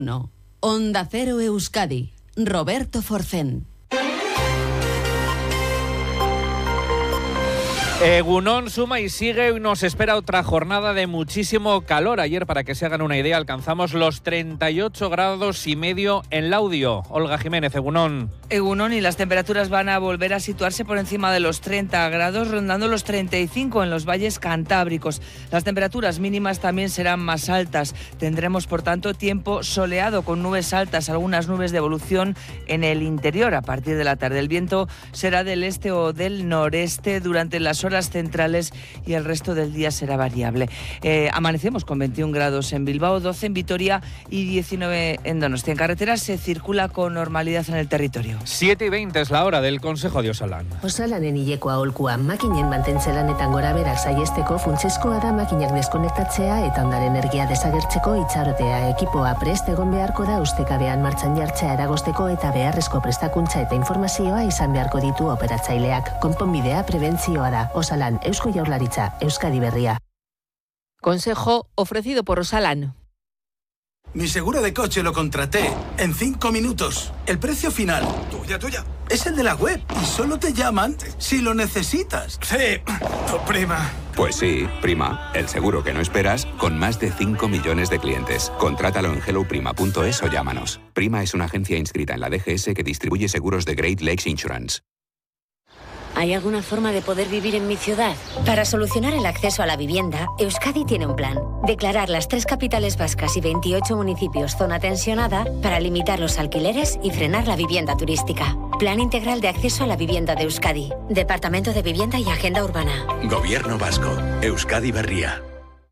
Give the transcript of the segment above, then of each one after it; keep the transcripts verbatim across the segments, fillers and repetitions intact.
No. Onda Cero Euskadi. Roberto Forcén. Egunon suma y sigue y nos espera otra jornada de muchísimo calor. Ayer, para que se hagan una idea, alcanzamos los treinta y ocho grados y medio en Laudio. Olga Jiménez, Egunon. Egunon, y las temperaturas van a volver a situarse por encima de los treinta grados, rondando los treinta y cinco en los valles cantábricos. Las temperaturas mínimas también serán más altas. Tendremos, por tanto, tiempo soleado con nubes altas, algunas nubes de evolución en el interior a partir de la tarde. El viento será del este o del noreste durante las horas centrales y el resto del día será variable. Eh, amanecemos con veintiún grados en Bilbao, doce en Vitoria y diecinueve en Donostia. En carreteras se circula con normalidad en el territorio. siete y veinte es la hora del Consejo de Osalan. Osalanen hilekoa aholkua, makinen mantentze lanetan gorabeherak saihesteko funtsezkoa da makinak deskonektatzea eta ondare energia desagertzeko itxarotea. Ekipoa prest egon beharko da ustekabean martxan jartzea eragozteko eta beharrezko prestakuntza eta informazioa izan beharko ditu operatzaileak. Konponbidea prebentzioa da. Osalan, Eusko Jaurlaritza, Euskadi Berria. Consejo ofrecido por Osalan. Mi seguro de coche lo contraté en cinco minutos. El precio final, tuya, tuya, es el de la web y solo te llaman si lo necesitas. Sí, oh, prima. Pues sí, prima, el seguro que no esperas con más de cinco millones de clientes. Contrátalo en hello prima punto es o llámanos. Prima es una agencia inscrita en la D G S que distribuye seguros de Great Lakes Insurance. ¿Hay alguna forma de poder vivir en mi ciudad? Para solucionar el acceso a la vivienda, Euskadi tiene un plan. Declarar las tres capitales vascas y veintiocho municipios zona tensionada para limitar los alquileres y frenar la vivienda turística. Plan integral de acceso a la vivienda de Euskadi. Departamento de Vivienda y Agenda Urbana. Gobierno Vasco. Euskadi Berria.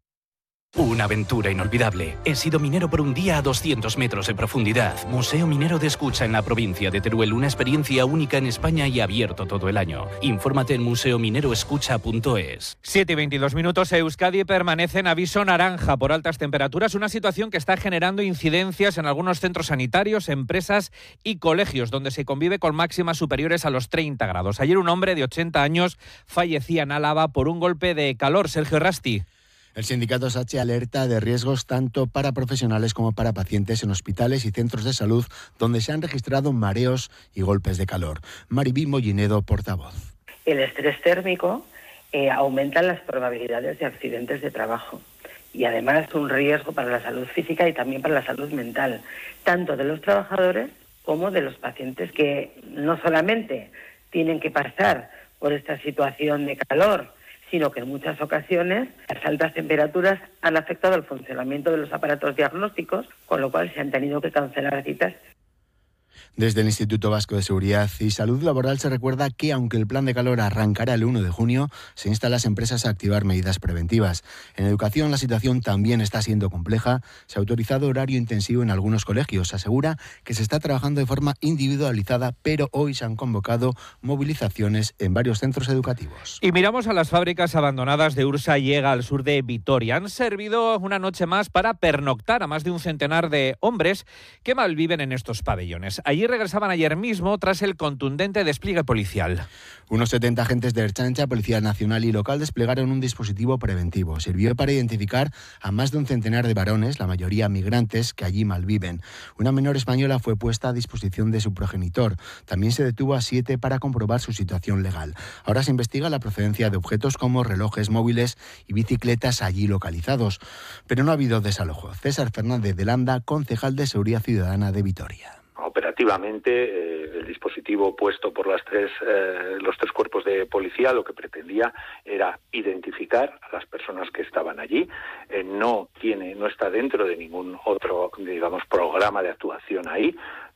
Una aventura inolvidable. He sido minero por un día a doscientos metros de profundidad. Museo Minero de Escucha en la provincia de Teruel. Una experiencia única en España y abierto todo el año. Infórmate en museo minero escucha punto es. siete y veintidós minutos. Euskadi permanece en aviso naranja por altas temperaturas. Una situación que está generando incidencias en algunos centros sanitarios, empresas y colegios, donde se convive con máximas superiores a los treinta grados. Ayer un hombre de ochenta años fallecía en Álava por un golpe de calor. Sergio Rasti. El sindicato SACHE alerta de riesgos tanto para profesionales como para pacientes en hospitales y centros de salud donde se han registrado mareos y golpes de calor. Maribí Mollinedo, portavoz. El estrés térmico eh, aumenta las probabilidades de accidentes de trabajo y además un riesgo para la salud física y también para la salud mental, tanto de los trabajadores como de los pacientes que no solamente tienen que pasar por esta situación de calor, sino que en muchas ocasiones las altas temperaturas han afectado el funcionamiento de los aparatos diagnósticos, con lo cual se han tenido que cancelar citas. Desde el Instituto Vasco de Seguridad y Salud Laboral se recuerda que, aunque el plan de calor arrancará el uno de junio, se insta a las empresas a activar medidas preventivas. En educación la situación también está siendo compleja. Se ha autorizado horario intensivo en algunos colegios. Se asegura que se está trabajando de forma individualizada, pero hoy se han convocado movilizaciones en varios centros educativos. Y miramos a las fábricas abandonadas de Ursa y Ega, al sur de Vitoria. Han servido una noche más para pernoctar a más de un centenar de hombres que malviven en estos pabellones. Allí regresaban ayer mismo tras el contundente despliegue policial. Unos setenta agentes de Ertzaintza, Policía Nacional y Local desplegaron un dispositivo preventivo. Sirvió para identificar a más de un centenar de varones, la mayoría migrantes, que allí malviven. Una menor española fue puesta a disposición de su progenitor. También se detuvo a siete para comprobar su situación legal. Ahora se investiga la procedencia de objetos como relojes móviles y bicicletas allí localizados. Pero no ha habido desalojo. César Fernández de Landa, concejal de Seguridad Ciudadana de Vitoria. Operativamente, eh, el dispositivo puesto por las tres, eh, los tres cuerpos de policía lo que pretendía era identificar a las personas que estaban allí. Eh, no tiene, no está dentro de ningún otro, digamos, programa de actuación ahí.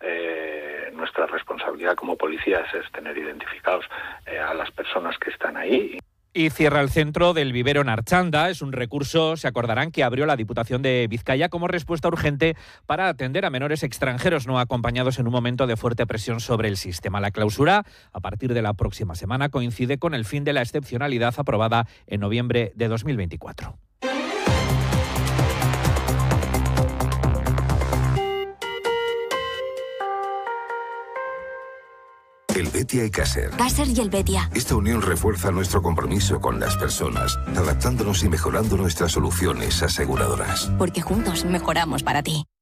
Eh, nuestra responsabilidad como policías es tener identificados eh, a las personas que están ahí. Y cierra el centro del vivero en Archanda. Es un recurso, se acordarán, que abrió la Diputación de Vizcaya como respuesta urgente para atender a menores extranjeros no acompañados en un momento de fuerte presión sobre el sistema. La clausura, a partir de la próxima semana, coincide con el fin de la excepcionalidad aprobada en noviembre de dos mil veinticuatro. El Betia y Caser. Caser y el Betia. Esta unión refuerza nuestro compromiso con las personas, adaptándonos y mejorando nuestras soluciones aseguradoras. Porque juntos mejoramos para ti.